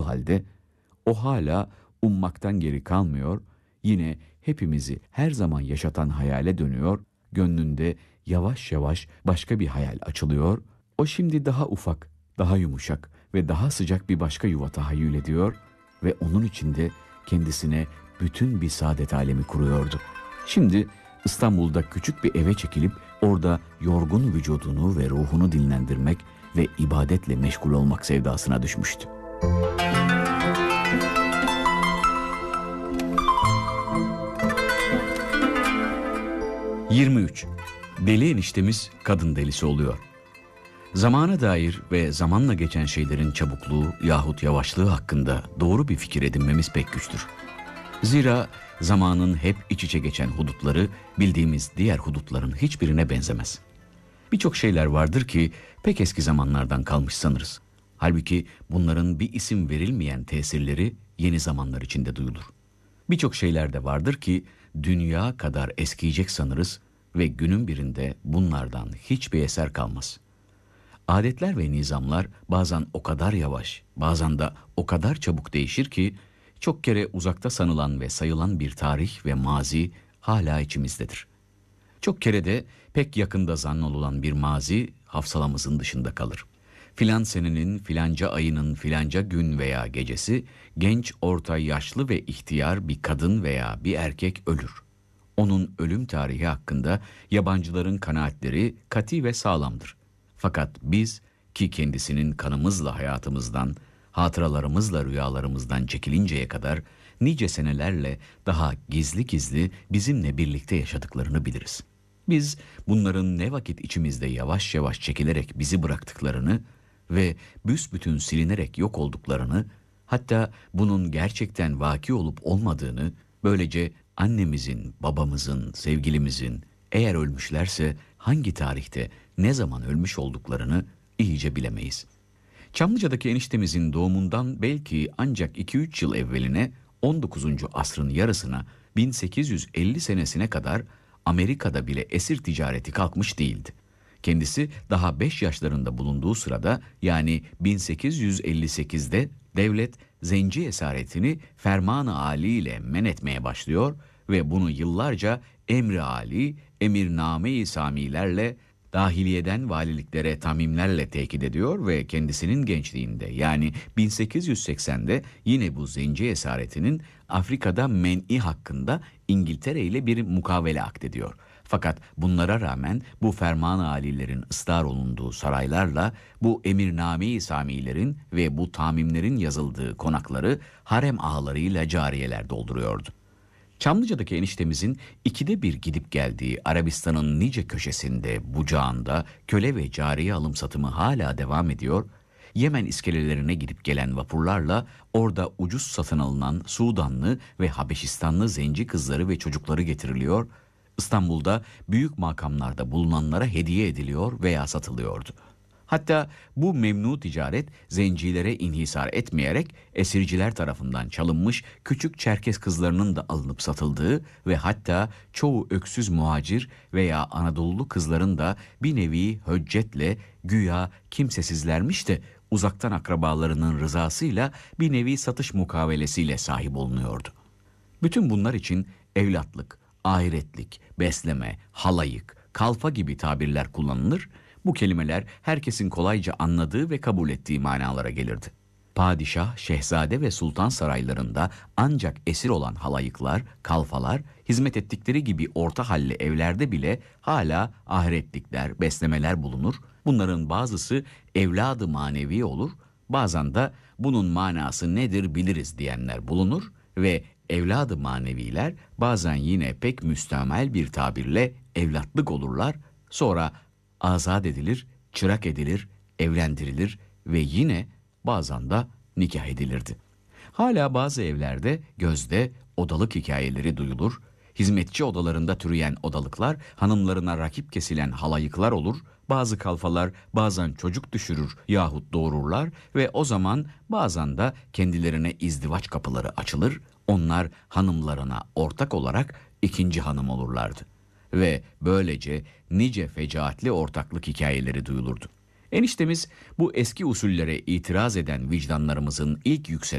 halde o hala ummaktan geri kalmıyor, yine hepimizi her zaman yaşatan hayale dönüyor, gönlünde yavaş yavaş başka bir hayal açılıyor. O şimdi daha ufak, daha yumuşak ve daha sıcak bir başka yuva tahayyül ediyor ve onun içinde kendisine bütün bir saadet alemi kuruyordu. Şimdi İstanbul'da küçük bir eve çekilip orada yorgun vücudunu ve ruhunu dinlendirmek ve ibadetle meşgul olmak sevdasına düşmüştü. ...23. Deli eniştemiz kadın delisi oluyor. Zamana dair ve zamanla geçen şeylerin çabukluğu yahut yavaşlığı hakkında doğru bir fikir edinmemiz pek güçtür. Zira zamanın hep iç içe geçen hudutları bildiğimiz diğer hudutların hiçbirine benzemez. Birçok şeyler vardır ki pek eski zamanlardan kalmış sanırız. Halbuki bunların bir isim verilmeyen tesirleri yeni zamanlar içinde duyulur. Birçok şeyler de vardır ki dünya kadar eskiyecek sanırız ve günün birinde bunlardan hiçbir eser kalmaz. Adetler ve nizamlar bazen o kadar yavaş, bazen de o kadar çabuk değişir ki çok kere uzakta sanılan ve sayılan bir tarih ve mazi hala içimizdedir. Çok kere de pek yakında zannolulan bir mazi hafsalamızın dışında kalır. Filan senenin filanca ayının filanca gün veya gecesi genç, orta, yaşlı ve ihtiyar bir kadın veya bir erkek ölür. Onun ölüm tarihi hakkında yabancıların kanaatleri kati ve sağlamdır. Fakat biz ki kendisinin kanımızla hayatımızdan, hatıralarımızla rüyalarımızdan çekilinceye kadar nice senelerle daha gizli gizli bizimle birlikte yaşadıklarını biliriz. Biz bunların ne vakit içimizde yavaş yavaş çekilerek bizi bıraktıklarını ve büsbütün silinerek yok olduklarını, hatta bunun gerçekten vaki olup olmadığını, böylece annemizin, babamızın, sevgilimizin eğer ölmüşlerse hangi tarihte, ne zaman ölmüş olduklarını iyice bilemeyiz. Çamlıca'daki eniştemizin doğumundan belki ancak 2-3 yıl evveline 19. asrın yarısına 1850 senesine kadar Amerika'da bile esir ticareti kalkmış değildi. Kendisi daha 5 yaşlarında bulunduğu sırada yani 1858'de devlet zenci esaretini ferman-ı âli ile men etmeye başlıyor ve bunu yıllarca emri âli, emirname-i samilerle dahiliyeden valiliklere tamimlerle tekit ediyor ve kendisinin gençliğinde yani 1880'de yine bu zenci esaretinin Afrika'da men'i hakkında İngiltere ile bir mukavele akdediyor. Fakat bunlara rağmen bu ferman-ı âlilerin ısrar olunduğu saraylarla bu emirname-i samilerin ve bu tamimlerin yazıldığı konakları harem ağalarıyla cariyeler dolduruyordu. Çamlıca'daki eniştemizin 2'de 1 gidip geldiği Arabistan'ın nice köşesinde, bucağında köle ve cariye alım satımı hala devam ediyor. Yemen iskelelerine gidip gelen vapurlarla orada ucuz satın alınan Sudanlı ve Habeşistanlı zenci kızları ve çocukları getiriliyor. İstanbul'da büyük makamlarda bulunanlara hediye ediliyor veya satılıyordu. Hatta bu memnu ticaret zencilere inhisar etmeyerek esirciler tarafından çalınmış küçük Çerkes kızlarının da alınıp satıldığı ve hatta çoğu öksüz muhacir veya Anadolulu kızların da bir nevi höccetle güya kimsesizlermiş de uzaktan akrabalarının rızasıyla bir nevi satış mukavelesiyle sahip olunuyordu. Bütün bunlar için evlatlık, ahiretlik, besleme, halayık, kalfa gibi tabirler kullanılır. Bu kelimeler herkesin kolayca anladığı ve kabul ettiği manalara gelirdi. Padişah, şehzade ve sultan saraylarında ancak esir olan halayıklar, kalfalar, hizmet ettikleri gibi orta halli evlerde bile hala ahiretlikler, beslemeler bulunur. Bunların bazısı evladı manevi olur, bazen de bunun manası nedir biliriz diyenler bulunur ve evladı maneviler bazen yine pek müstemel bir tabirle evlatlık olurlar, sonra azat edilir, çırak edilir, evlendirilir ve yine bazen de nikah edilirdi. Hala bazı evlerde gözde odalık hikayeleri duyulur, hizmetçi odalarında türeyen odalıklar hanımlarına rakip kesilen halayıklar olur, bazı kalfalar bazen çocuk düşürür yahut doğururlar ve o zaman bazen de kendilerine izdivaç kapıları açılır, onlar hanımlarına ortak olarak ikinci hanım olurlardı. Ve böylece nice fecaatli ortaklık hikayeleri duyulurdu. Eniştemiz bu eski usullere itiraz eden vicdanlarımızın ilk yükselen